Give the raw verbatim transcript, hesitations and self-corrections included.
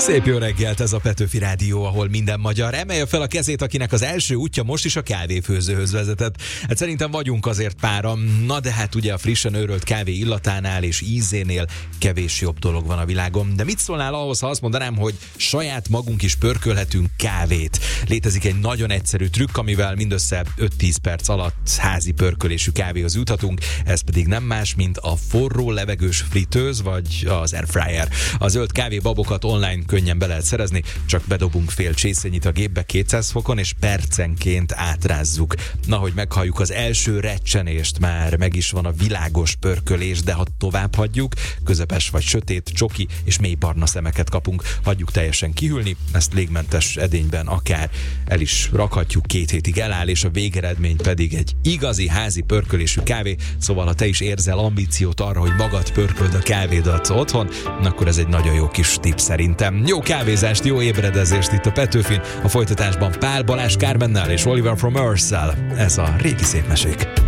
Szép jó reggelt, ez a Petőfi Rádió, ahol minden magyar emelje fel a kezét, akinek az első útja most is a kávéfőzőhöz vezetett. Hát szerintem vagyunk azért páran, na de hát ugye a frissen őrölt kávé illatánál és ízénél kevés jobb dolog van a világon. De mit szólnál ahhoz, ha azt mondanám, hogy saját magunk is pörkölhetünk kávét? Létezik egy nagyon egyszerű trükk, amivel mindössze öt-tíz perc alatt házi pörkölésű kávéhoz juthatunk, ez pedig nem más, mint a forró levegős fritőz vagy az airfryer. A zöld kávébabokat online könnyen be lehet szerezni, csak bedobunk fél csészényit a gépbe kétszáz fokon, és percenként átrázzuk. Na, hogy meghalljuk az első recsenést, már meg is van a világos pörkölés, de ha tovább hagyjuk, közepes vagy sötét, csoki és mély barna szemeket kapunk. Hagyjuk teljesen kihűlni, ezt légmentes edényben akár el is rakhatjuk, két hétig eláll, és a végeredmény pedig egy igazi házi pörkölésű kávé. Szóval, ha te is érzel ambíciót arra, hogy magad pörköld a kávédat otthon, akkor ez egy nagyon jó kis tipp szerintem. Jó kávézást, jó ébredezést itt a Petőfin, a folytatásban Pál Balázs Kármennel és Oliver from Earth-szel. Ez a régi szép mesék.